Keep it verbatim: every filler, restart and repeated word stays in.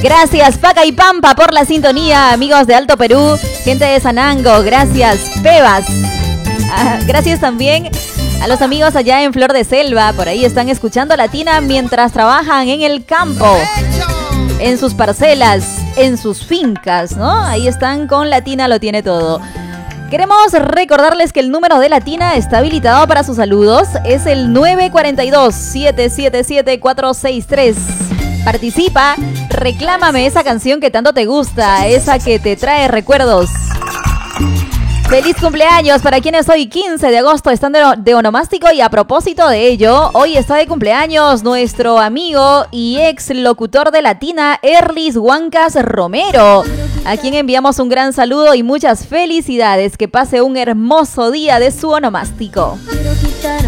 Gracias Paca y Pampa por la sintonía, amigos de Alto Perú, gente de Sanango, gracias Pebas. Ah, gracias también a los amigos allá en Flor de Selva, por ahí están escuchando Latina mientras trabajan en el campo, en sus parcelas, en sus fincas, ¿no? Ahí están con Latina, lo tiene todo. Queremos recordarles que el número de Latina está habilitado para sus saludos. Es el nueve cuatro dos, siete siete siete, cuatro seis tres. Participa, reclámame esa canción que tanto te gusta, esa que te trae recuerdos. ¡Feliz cumpleaños para quienes hoy quince de agosto están de, de onomástico! Y a propósito de ello, hoy está de cumpleaños nuestro amigo y ex locutor de Latina, Erlis Huancas Romero, a quien enviamos un gran saludo y muchas felicidades. Que pase un hermoso día de su onomástico.